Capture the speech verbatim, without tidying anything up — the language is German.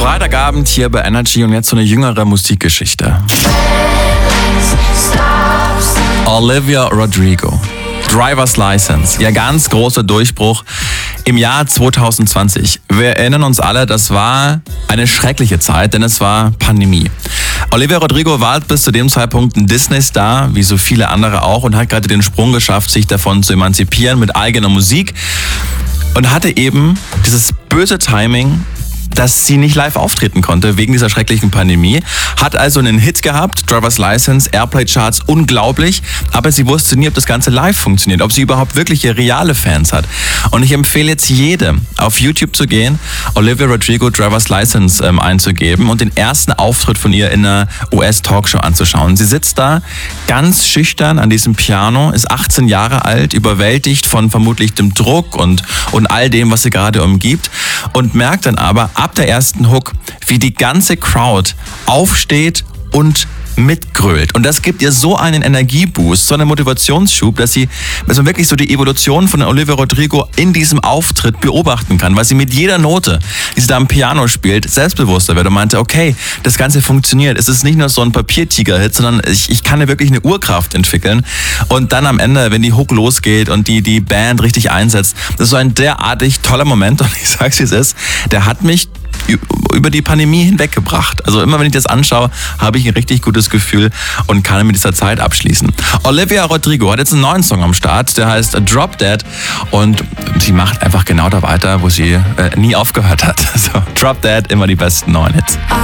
Freitagabend hier bei Energy und jetzt so eine jüngere Musikgeschichte. Olivia Rodrigo. Driver's License, ihr ganz großer Durchbruch im Jahr zwanzig zwanzig. Wir erinnern uns alle, das war eine schreckliche Zeit, denn es war Pandemie. Olivia Rodrigo war bis zu dem Zeitpunkt ein Disney-Star, wie so viele andere auch, und hat gerade den Sprung geschafft, sich davon zu emanzipieren mit eigener Musik und hatte eben dieses böse Timing, dass sie nicht live auftreten konnte wegen dieser schrecklichen Pandemie. Hat also einen Hit gehabt, Driver's License, Airplay-Charts, unglaublich, aber sie wusste nie, ob das Ganze live funktioniert, ob sie überhaupt wirkliche reale Fans hat. Und ich empfehle jetzt jedem, auf YouTube zu gehen, Olivia Rodrigo Driver's License ähm, einzugeben und den ersten Auftritt von ihr in einer U S-Talkshow anzuschauen. Sie sitzt da ganz schüchtern an diesem Piano, ist achtzehn Jahre alt, überwältigt von vermutlich dem Druck und, und all dem, was sie gerade umgibt, und merkt dann aber ab der ersten Hook, wie die ganze Crowd aufsteht und mitgrölt. Und das gibt ihr so einen Energieboost, so einen Motivationsschub, dass sie also wirklich so die Evolution von Olivia Rodrigo in diesem Auftritt beobachten kann, weil sie mit jeder Note, die sie da am Piano spielt, selbstbewusster wird und meinte, okay, das Ganze funktioniert. Es ist nicht nur so ein Papiertiger-Hit, sondern ich, ich kann ja wirklich eine Urkraft entwickeln. Und dann am Ende, wenn die Hook losgeht und die, die Band richtig einsetzt, das ist so ein derartig toller Moment, und ich sag's wie es ist, der hat mich über die Pandemie hinweggebracht. Also immer wenn ich das anschaue, habe ich ein richtig gutes Gefühl und kann mit dieser Zeit abschließen. Olivia Rodrigo hat jetzt einen neuen Song am Start, der heißt Drop Dead, und sie macht einfach genau da weiter, wo sie äh, nie aufgehört hat. Also Drop Dead, immer die besten neuen Hits.